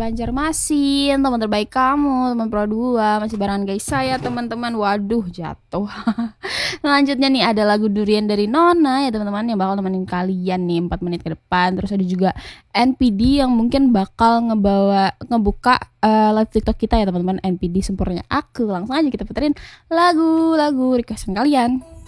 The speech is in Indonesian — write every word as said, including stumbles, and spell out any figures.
Banjarmasin, teman terbaik kamu, teman Pro dua, masih barengan guys saya teman-teman. Waduh, jatuh. Selanjutnya nih ada lagu Durian dari Nona ya teman-teman, yang bakal temenin kalian nih empat menit ke depan. Terus ada juga N P D yang mungkin bakal ngebawa ngebuka uh, live TikTok kita ya teman-teman. N P D sempurna aku. Langsung aja kita puterin lagu-lagu requestan kalian.